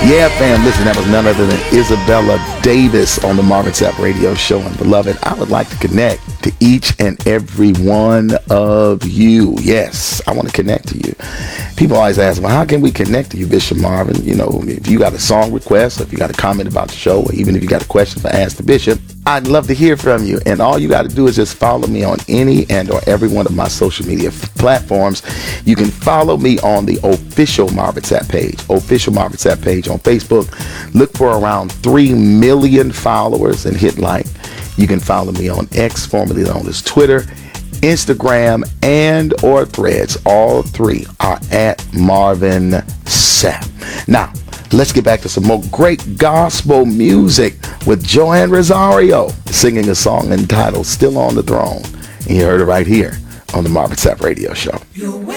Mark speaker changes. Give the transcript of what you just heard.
Speaker 1: Yeah, fam, listen, that was none other than Isabella Davis on the Marvin Sapp Radio Show. And beloved, I would like to connect to each and every one of you. Yes, I want to connect to you. People always ask, well, how can we connect to you, Bishop Marvin? You know, if you got a song request, or if you got a comment about the show, or even if you got a question for Ask the Bishop, I'd love to hear from you. And all you got to do is just follow me on any and or every one of my social media platforms. You can follow me on the official Marvin Sapp page, official Marvin Sapp page on Facebook. Look for around 3 million followers and hit like. You can follow me on X, formerly known as Twitter, Instagram, and or Threads. All three are at Marvin Sapp. Now, let's get back to some more great gospel music with Joanne Rosario singing a song entitled Still on the Throne. And you heard it right here on the Marvin Sapp Radio Show.